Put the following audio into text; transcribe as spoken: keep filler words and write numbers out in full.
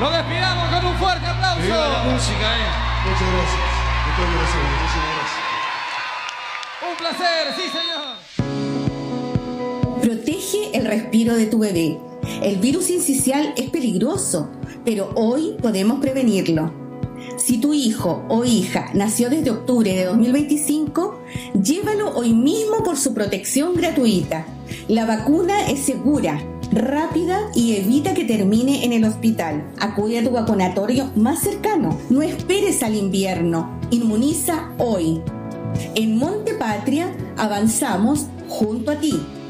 Lo despidamos con un fuerte aplauso. Viva la música, eh. Muchas gracias. Muchas gracias. Muchísimas gracias. Un placer, sí señor. Protege el respiro de tu bebé. El virus sincicial es peligroso, pero hoy podemos prevenirlo. Si tu hijo o hija nació desde octubre de dos mil veinticinco, llévalo hoy mismo por su protección gratuita. La vacuna es segura, rápida y evita que termine en el hospital. Acude a tu vacunatorio más cercano. No esperes al invierno. Inmuniza hoy. En Monte Patria avanzamos junto a ti.